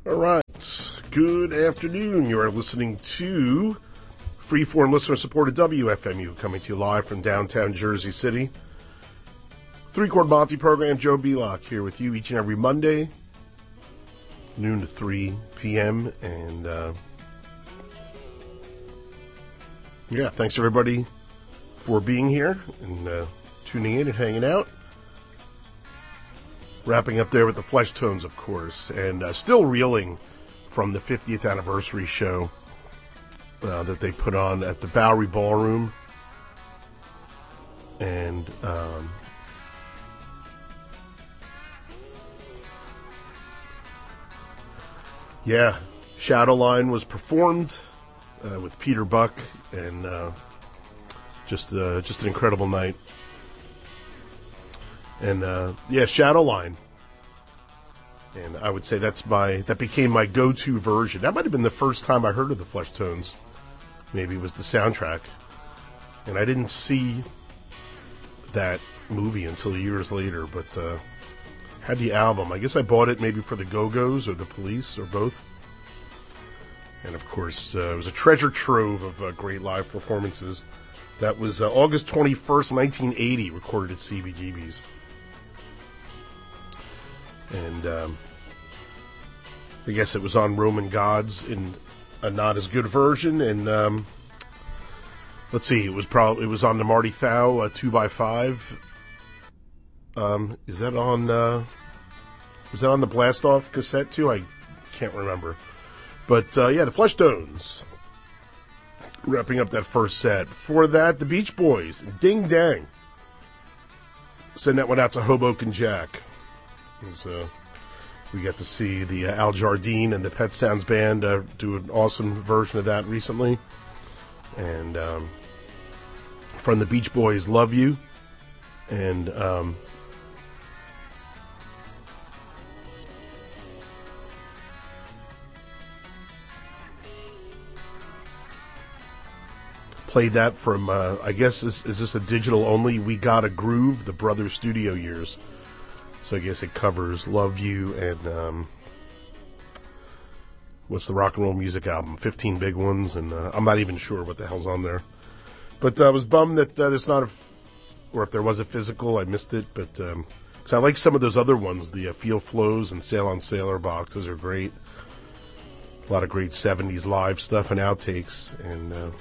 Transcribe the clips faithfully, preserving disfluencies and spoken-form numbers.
All right. Good afternoon. You are listening to Freeform listener-supported W F M U, coming to you live from downtown Jersey City. Three-Chord Monty program, Joe Belock here with you each and every Monday, noon to three p.m. And, uh, yeah, thanks everybody for being here and uh, tuning in and hanging out. Wrapping up there with the Fleshtones, of course, and uh, still reeling from the fiftieth anniversary show uh, that they put on at the Bowery Ballroom. And um, yeah, Shadowline was performed uh, with Peter Buck, and uh, just uh, just an incredible night. And, uh, yeah, Shadowline. And I would say that's my, that became my go-to version. That might have been the first time I heard of the Fleshtones. Maybe it was the soundtrack. And I didn't see that movie until years later, but, uh, had the album. I guess I bought it maybe for the Go-Go's or the Police or both. And, of course, uh, it was a treasure trove of uh, great live performances. That was uh, August twenty-first, nineteen eighty, recorded at C B G B's. And um, I guess it was on Roman Gods in a not as good version. And um, let's see, it was probably it was on the Marty Thau uh, two by five. Um, is that on? Uh, was that on the Blast Off cassette too? I can't remember. But uh, yeah, the Fleshtones wrapping up that first set. Before that, the Beach Boys, Ding Dang. Send that one out to Hoboken Jack. Uh, we got to see the uh, Al Jardine and the Pet Sounds Band uh, do an awesome version of that recently. And um, from the Beach Boys, Love You. And um, played that from, uh, I guess, is, is this a digital only? We Gotta Groove, the Brothers Studio years. So I guess it covers Love You and um, what's the rock and roll music album? fifteen Big Ones, and uh, I'm not even sure what the hell's on there. But uh, I was bummed that uh, there's not a, f- or if there was a physical, I missed it. But um, cause I like some of those other ones, the uh, Feel Flows and Sail on Sailor boxes are great. A lot of great seventies live stuff and outtakes, and uh,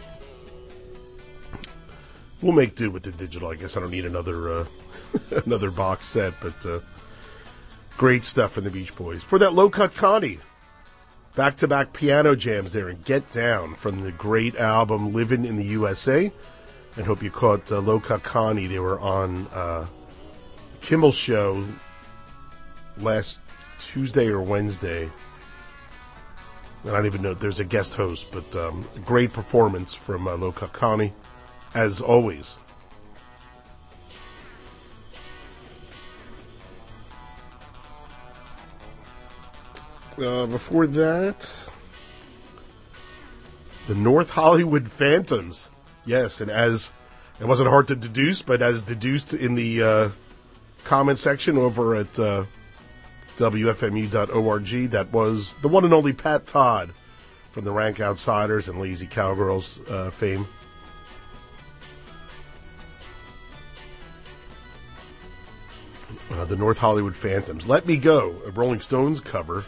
we'll make do with the digital. I guess I don't need another uh, another box set, but. Uh, Great stuff from the Beach Boys. For that, Low Cut Connie. Back-to-back piano jams there and Get Down from the great album Livin' in the U S A. And hope you caught uh, Low Cut Connie. They were on uh, Kimmel's show last Tuesday or Wednesday. I don't even know if there's a guest host, but um, a great performance from uh, Low Cut Connie, as always. Uh, before that, the North Hollywood Phantoms. Yes, and as it wasn't hard to deduce, but as deduced in the uh, comment section over at uh, W F M U dot org, that was the one and only Pat Todd from the Rank Outsiders and Lazy Cowgirls uh, fame. Uh, the North Hollywood Phantoms. Let Me Go, a Rolling Stones cover.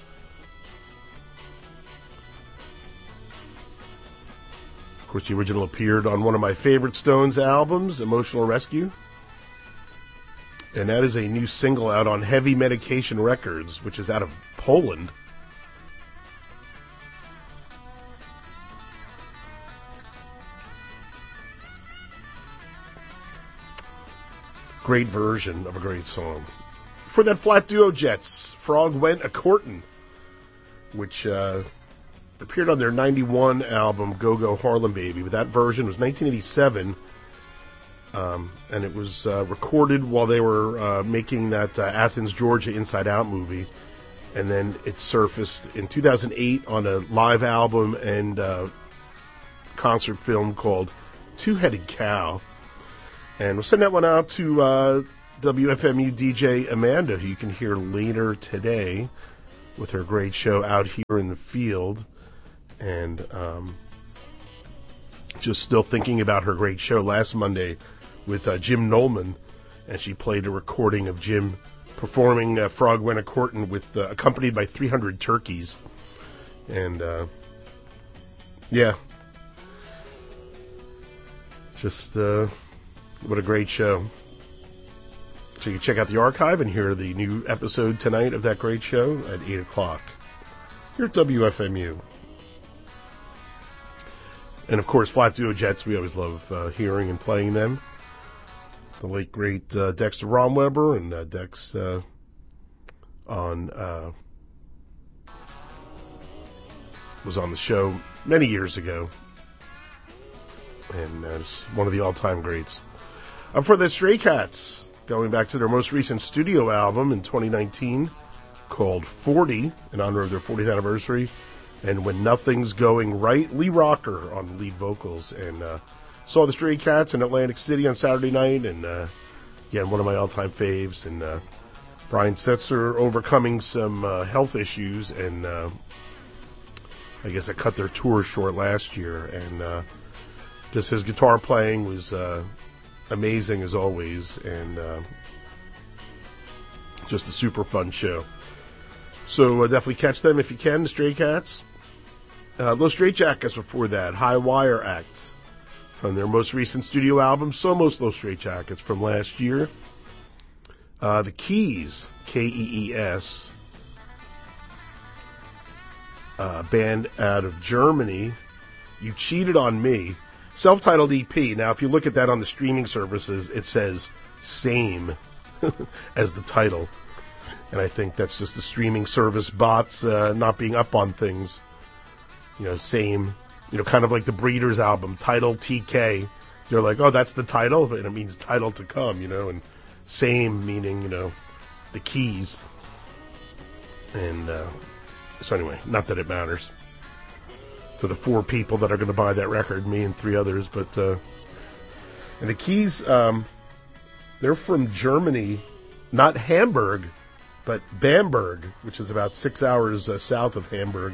Of course, the original appeared on one of my favorite Stones albums, Emotional Rescue. And that is a new single out on Heavy Medication Records, which is out of Poland. Great version of a great song. For that, Flat Duo Jets, Frog Went A-Courtin', which uh, appeared on their ninety-one album, Go Go Harlem Baby, but that version was nineteen eighty-seven, um, and it was uh, recorded while they were uh, making that uh, Athens, Georgia Inside Out movie, and then it surfaced in two thousand eight on a live album and uh, concert film called Two-Headed Cow. And we'll send that one out to uh, W F M U D J Amanda, who you can hear later today. with her great show Out Here in the Field. And um, just still thinking about her great show last Monday with uh, Jim Nolman, and she played a recording of Jim performing uh, Frog Went a Courtin' with uh, accompanied by three hundred turkeys. And uh, yeah, just uh, what a great show. So you can check out the archive and hear the new episode tonight of that great show at eight o'clock here at W F M U. And of course, Flat Duo Jets, we always love uh, hearing and playing them. The late, great uh, Dexter Romweber, and uh, Dex uh, on uh, was on the show many years ago, and uh, it's one of the all-time greats. Up for the Stray Cats, going back to their most recent studio album in twenty nineteen, called forty, in honor of their fortieth anniversary, and When Nothing's Going Right, Lee Rocker on lead vocals, and uh, saw the Stray Cats in Atlantic City on Saturday night, and uh, again, one of my all-time faves. And uh, Brian Setzer overcoming some uh, health issues, and uh, I guess I cut their tour short last year. And uh, just his guitar playing was uh, amazing as always, and uh, just a super fun show. So uh, definitely catch them if you can, the Stray Cats. Uh, Los Straitjackets before that, High Wire Act, from their most recent studio album, Somos Los Straitjackets, from last year. Uh, the Keys, K E E S, uh, band out of Germany, You Cheated on Me, self-titled E P. Now, if you look at that on the streaming services, it says Same as the title. And I think that's just the streaming service bots uh, not being up on things. You know, Same. You know, kind of like the Breeders album, title T K. They're like, oh, that's the title? And it means title to come, you know, and Same meaning, you know, the keys. And uh, so anyway, not that it matters to the four people that are going to buy that record, me and three others. But, uh, and the Keys, um, they're from Germany, not Hamburg, but Bamberg, which is about six hours uh, south of Hamburg.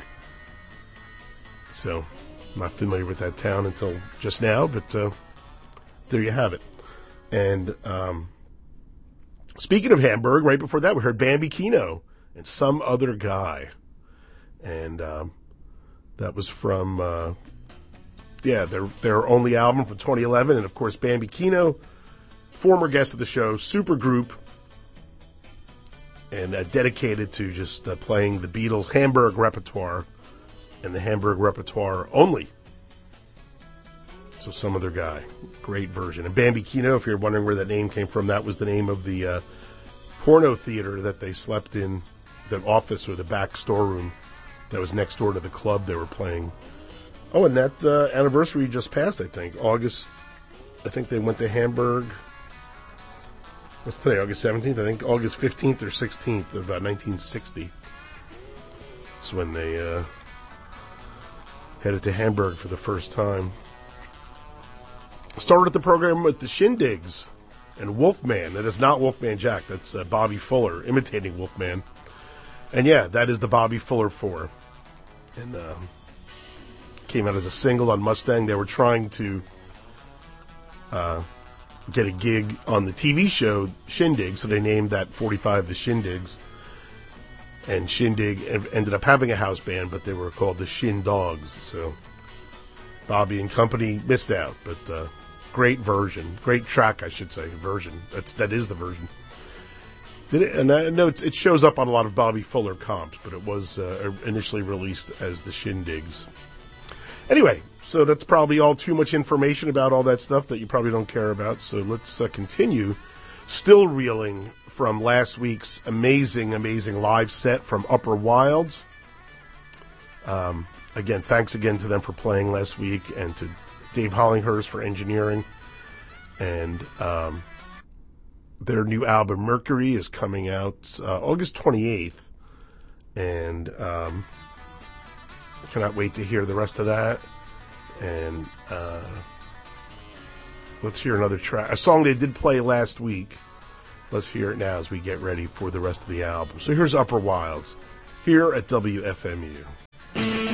So, I'm not familiar with that town until just now, but uh, there you have it. And um, speaking of Hamburg, right before that, we heard Bambi Kino and Some Other Guy. And um, that was from, uh, yeah, their, their only album from twenty eleven. And, of course, Bambi Kino, former guest of the show, super group, and uh, dedicated to just uh, playing the Beatles' Hamburg repertoire. And the Hamburg repertoire only. So Some Other Guy. Great version. And Bambi Kino, if you're wondering where that name came from, that was the name of the uh, porno theater that they slept in, the office or the back storeroom that was next door to the club they were playing. Oh, and that uh, anniversary just passed, I think. August, I think they went to Hamburg. What's today, August seventeenth? I think August fifteenth or sixteenth of uh, nineteen sixty. That's when they... Uh, headed to Hamburg for the first time. Started the program with the Shindigs and Wolfman. That is not Wolfman Jack. That's uh, Bobby Fuller imitating Wolfman. And yeah, that is the Bobby Fuller four. And uh, came out as a single on Mustang. They were trying to uh, get a gig on the T V show Shindig, so they named that forty-five the Shindigs. And Shindig ended up having a house band, but they were called the Shin Dogs. So Bobby and company missed out, but uh, great version, great track, I should say, version. That's that is the version. Did it, and I know it shows up on a lot of Bobby Fuller comps, but it was uh, initially released as the Shindigs. Anyway, so that's probably all too much information about all that stuff that you probably don't care about. So let's uh, continue. Still reeling from last week's amazing, amazing live set from Upper Wilds. Um, again, thanks again to them for playing last week, and to Dave Hollinghurst for engineering. And um, their new album, Mercury, is coming out uh, August twenty-eighth. And um, I cannot wait to hear the rest of that. And... Uh, let's hear another track. A song they did play last week. Let's hear it now as we get ready for the rest of the album. So here's Upper Wilds. here at W F M U.